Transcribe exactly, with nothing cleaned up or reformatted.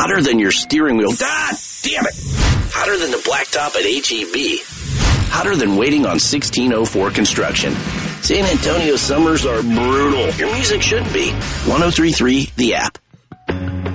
Hotter than your steering wheel. God damn it! Hotter than the blacktop at H E B. Hotter than waiting on sixteen oh four construction. San Antonio summers are brutal. Your music should be. one oh three point three, The App.